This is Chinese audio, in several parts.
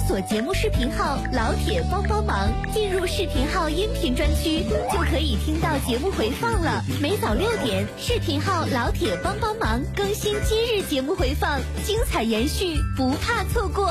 索节目视频号老铁帮帮忙，进入视频号音频专区就可以听到节目回放了。每早6点，视频号老铁帮帮忙更新今日节目回放，精彩延续，不怕错过。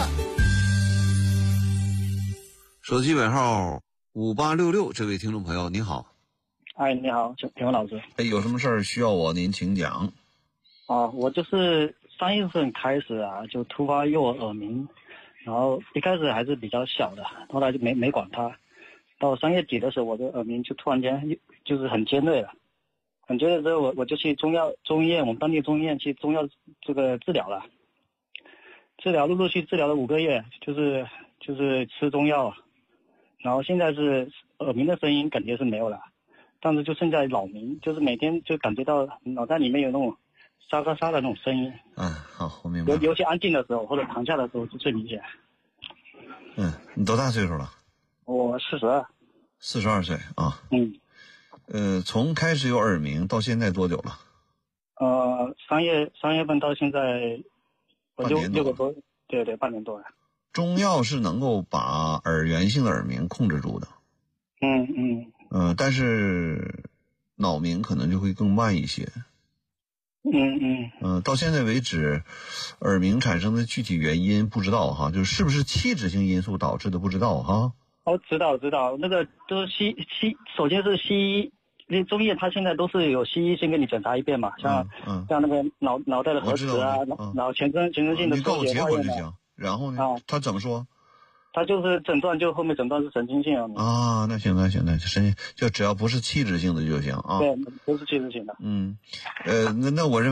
手机尾号5866，这位听众朋友您好。 哎，你好，田文老师。 有什么事儿需要您请讲。 我就是3月份开始啊，就突发右耳鸣，然后一开始还是比较小的，后来就没管它。到3月底的时候，我的耳鸣就突然间就是很尖锐了，很尖锐之后，我就去中医院，我们当地中医院去中药这个治疗了，陆陆续治疗了5个月，就是吃中药，然后现在是耳鸣的声音感觉是没有了，但是就剩下扰民，就是每天就感觉到脑袋里面有那种沙沙沙的那种声音。 好，我明白。 尤其安静的时候或者躺下的时候就最明显。 你多大岁数了？我 42。 42岁啊。从开始有耳鸣到现在多久了 ？3月份到现在，我就6个多，对，半年多了。 中药是能够把耳源性的耳鸣控制住的。但是脑鸣可能就会更慢一些。到现在为止，耳鸣产生的具体原因不知道哈，就是不是器质性因素导致的不知道哈。 知道，那个都是首先是西医，那中医他现在都是有西医先给你检查一遍嘛，像那个脑袋的核磁啊，然后全身性的。 你告我结果就行。然后呢？他怎么说？ 他就是诊断，就后面诊断是神经性啊。那行，就只要不是器质性的就行啊。 对，不是器质性的。 那我认为